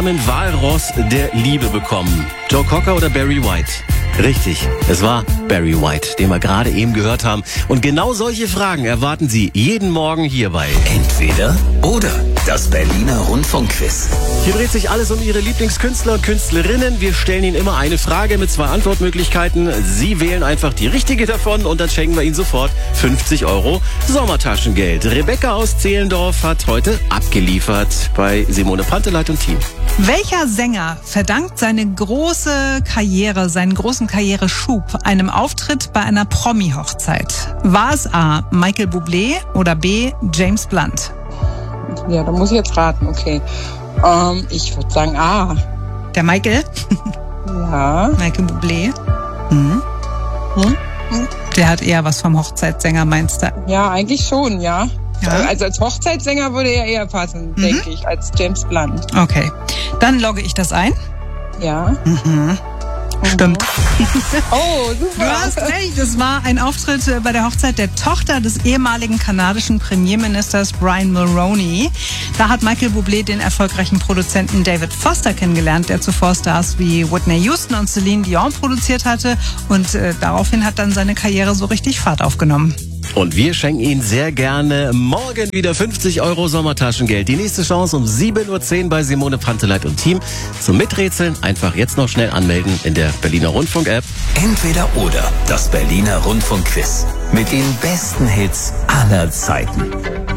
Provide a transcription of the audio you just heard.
Walross der Liebe bekommen? Joe Cocker oder Barry White? Richtig, es war Barry White, den wir gerade eben gehört haben. Und genau solche Fragen erwarten Sie jeden Morgen hier bei Entweder oder, das Berliner Rundfunkquiz. Hier dreht sich alles um Ihre Lieblingskünstler und Künstlerinnen. Wir stellen Ihnen immer eine Frage mit 2 Antwortmöglichkeiten. Sie wählen einfach die richtige davon und dann schenken wir Ihnen sofort 50 € Sommertaschengeld. Rebecca aus Zehlendorf hat heute abgeliefert bei Simone Panteleit und Team. Welcher Sänger verdankt seine große Karriere, seinen großen Karriereschub einem Auftritt bei einer Promi-Hochzeit? War es A. Michael Bublé oder B. James Blunt? Ja, da muss ich jetzt raten, okay. Ich würde sagen A. Der Michael? Ja. Michael Bublé? Der hat eher was vom Hochzeitssänger, meinst du? Ja, eigentlich schon, ja. Ja. Also als Hochzeitssänger würde er eher passen, denke ich, als James Blunt. Okay, dann logge ich das ein. Ja. Stimmt. Oh, super. Du hast recht, es war ein Auftritt bei der Hochzeit der Tochter des ehemaligen kanadischen Premierministers Brian Mulroney. Da hat Michael Bublé den erfolgreichen Produzenten David Foster kennengelernt, der zuvor Stars wie Whitney Houston und Celine Dion produziert hatte. Und daraufhin hat dann seine Karriere so richtig Fahrt aufgenommen. Und wir schenken Ihnen sehr gerne morgen wieder 50 € Sommertaschengeld. Die nächste Chance um 7:10 Uhr bei Simone Panteleit und Team. Zum Miträtseln einfach jetzt noch schnell anmelden in der Berliner Rundfunk-App. Entweder oder, das Berliner Rundfunkquiz. Mit den besten Hits aller Zeiten.